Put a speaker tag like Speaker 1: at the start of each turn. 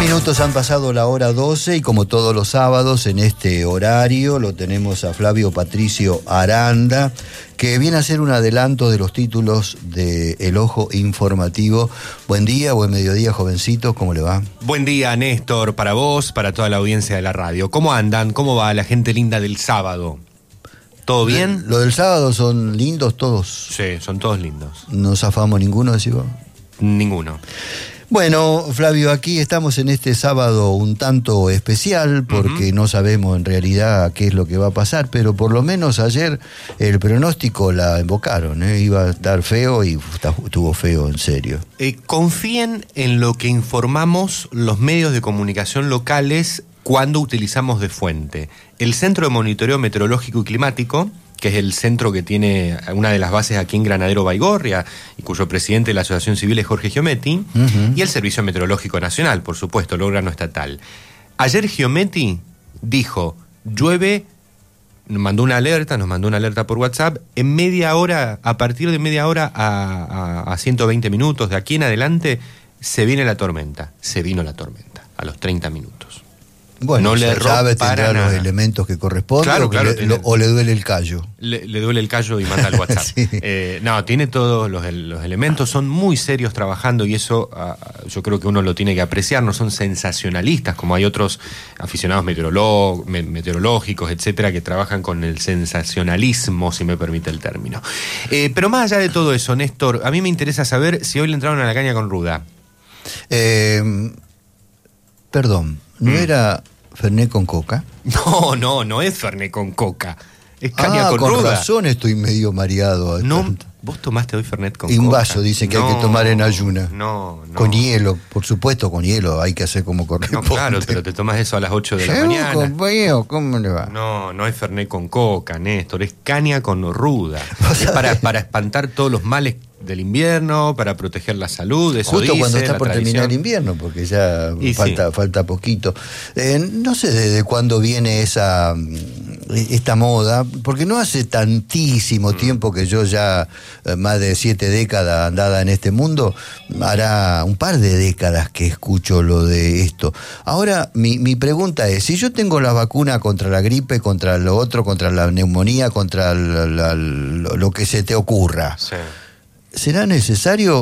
Speaker 1: Minutos han pasado la hora 12 y como todos los sábados en este horario lo tenemos a Flavio Patricio Aranda, que viene a hacer un adelanto de los títulos de El Ojo Informativo. Buen día, buen mediodía, jovencitos, ¿cómo le va?
Speaker 2: Buen día, Néstor, para vos, para toda la audiencia de la radio. ¿Cómo andan? ¿Cómo va la gente linda del sábado? ¿Todo bien?
Speaker 1: Lo del sábado son lindos todos.
Speaker 2: Sí, son todos lindos.
Speaker 1: ¿No zafamos ninguno, decís vos?
Speaker 2: Ninguno.
Speaker 1: Bueno, Flavio, aquí estamos en este sábado un tanto especial porque no sabemos en realidad qué es lo que va a pasar, pero por lo menos ayer el pronóstico la invocaron, iba a estar feo y estuvo feo, en serio.
Speaker 2: Confíen en lo que informamos los medios de comunicación locales cuando utilizamos de fuente. El Centro de Monitoreo Meteorológico y Climático, que es el centro que tiene una de las bases aquí en Granadero Baigorria, y cuyo presidente de la Asociación Civil es Jorge Giometti, y el Servicio Meteorológico Nacional, por supuesto, el órgano estatal. Ayer Giometti dijo, llueve, nos mandó una alerta por WhatsApp, en media hora, a partir de media hora a 120 minutos, de aquí en adelante, se vino la tormenta, a los 30 minutos.
Speaker 1: Bueno,
Speaker 2: no le
Speaker 1: sabe, tendrá
Speaker 2: nada.
Speaker 1: Los elementos que corresponden,
Speaker 2: claro,
Speaker 1: o le duele el callo.
Speaker 2: Le duele el callo y manda el WhatsApp.
Speaker 1: Sí.
Speaker 2: No, tiene todos los elementos, son muy serios trabajando y eso yo creo que uno lo tiene que apreciar, no son sensacionalistas como hay otros aficionados meteorológicos, etcétera, que trabajan con el sensacionalismo, si me permite el término. Pero más allá de todo eso, Néstor, a mí me interesa saber si hoy le entraron a la caña con ruda.
Speaker 1: Perdón, ¿no era Fernet con coca?
Speaker 2: No es Fernet con coca. Es caña con ruda.
Speaker 1: Con razón estoy medio mareado.
Speaker 2: No, vos tomaste hoy Fernet con
Speaker 1: y un
Speaker 2: coca.
Speaker 1: vaso, dicen que hay que tomar en ayuna.
Speaker 2: No.
Speaker 1: Con hielo, por supuesto, con hielo, hay que hacer como corresponde.
Speaker 2: No, claro, pero te tomas eso a las 8 de la mañana.
Speaker 1: Compañero, ¿cómo le va?
Speaker 2: No es Fernet con coca, Néstor, es caña con ruda. Es para espantar todos los males del invierno, para proteger la salud, eso
Speaker 1: justo
Speaker 2: dice,
Speaker 1: cuando está
Speaker 2: la
Speaker 1: por
Speaker 2: tradición.
Speaker 1: terminar el invierno, porque ya
Speaker 2: Y
Speaker 1: falta poquito. No sé desde cuándo viene esta moda, porque no hace tantísimo tiempo que yo ya, más de 7 décadas andada en este mundo, hará un par de décadas que escucho lo de esto. Ahora, mi pregunta es, si yo tengo la vacuna contra la gripe, contra lo otro, contra la neumonía, contra lo que se te ocurra,
Speaker 2: Sí.
Speaker 1: ¿será necesario